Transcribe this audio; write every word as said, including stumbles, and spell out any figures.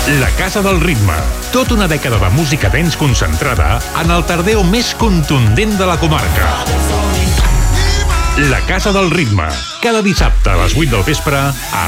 La Casa del Ritme. Tota una dècada de música dance concentrada en el tardeo més contundent de la comarca. La Casa del Ritme. Cada dissabte a les vuit del vespre a